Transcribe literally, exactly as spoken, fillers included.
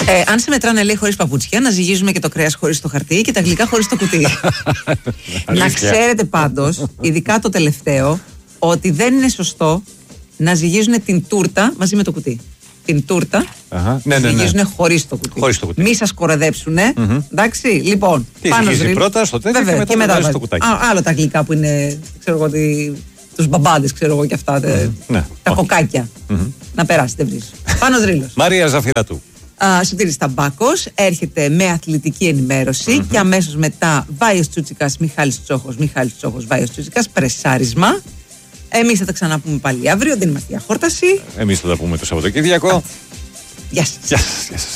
Ε, αν σε μετράνε, λέει, χωρίς παπούτσια, να ζυγίζουμε και το κρέας χωρίς το χαρτί και τα γλυκά χωρίς το κουτί. Να ξέρετε πάντως, ειδικά το τελευταίο, ότι δεν είναι σωστό να ζυγίζουν την τούρτα μαζί με το κουτί. Την τούρτα Αχα. Ναι, ναι, ναι. ζυγίζουν χωρίς το κουτί. Χωρίς το κουτί. Μη σας κοροϊδέψουνε. Mm-hmm. Εντάξει, λοιπόν. Τι ζυγίζει πρώτα στο τέτοιο και μετά, μετά βάζει το κουτάκι. Α, άλλο τα γλυκά που είναι, ξέρω εγώ, τη, τους μπαμπάδες, ξέρω εγώ και αυτά. Mm-hmm. Ναι. Τα okay. κοκάκια. Mm-hmm. Να περάσει, δεν βρεις. Πάνος Ρήλος. Μαρία Ζαφυράτου. Σωτήρης Ταμπάκος έρχεται με αθλητική ενημέρωση mm-hmm. και αμέσως μετά Βάιος Τσούτσικας, Μιχάλης Τσόχος, Μιχάλης Τσόχος, Βάιος Τσούτσικας, πρεσάρισμα. Εμείς θα τα ξαναπούμε πάλι αύριο, δεν είμαστε για χόρταση. Εμείς θα τα πούμε το Σαββατοκύριακο. Γεια σας. Γεια σας.